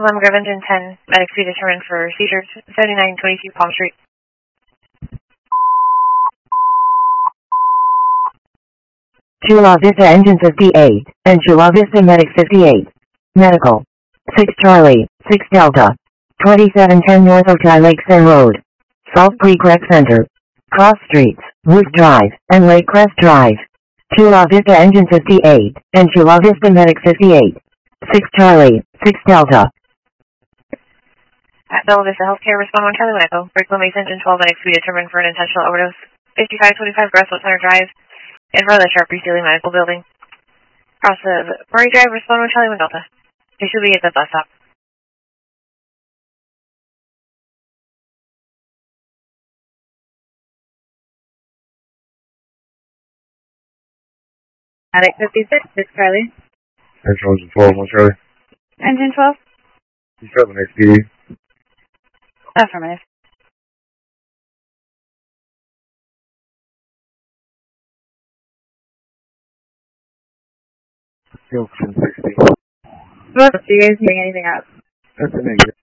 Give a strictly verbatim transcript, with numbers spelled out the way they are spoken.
Lemon Grove Engine ten, medics be determined for seizures, seventy-nine twenty-two Palm Street. Chula Vista Engine fifty-eight, and Chula Vista Medic fifty-eight. Medical. six Charlie, six Delta. twenty-seven ten North Otay Lakeside Road. Salt Creek Rec Center. Cross Streets, Wood Drive, and Lake Crest Drive. Chula Vista Engine fifty-eight, and Chula Vista Medic fifty-eight. six Charlie, six Delta. At Bella Vista Healthcare, respond one Charlie one Echo. Brickland Base Engine twelve, medics be determined for an intentional overdose. fifty-five twenty-five Grasswood Center Drive, in front of the Sharp Sealy Medical Building. Cross of Murray Drive, respond one Charlie one Delta. They should be at the bus stop. Medic fifty-six, six Charlie. Engine twelve, one Charlie. Engine twelve? seven X P D. Affirmative. Junction sixty. What? Do you guys hearing anything else? That's a negative.